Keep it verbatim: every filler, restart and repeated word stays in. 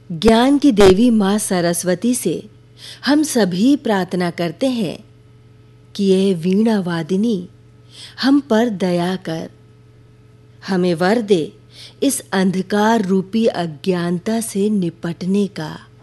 ज्ञान की देवी माँ सरस्वती से हम सभी प्रार्थना करते हैं कि यह वीणा वादिनी हम पर दया कर हमें वर दे इस अंधकार रूपी अज्ञानता से निपटने का।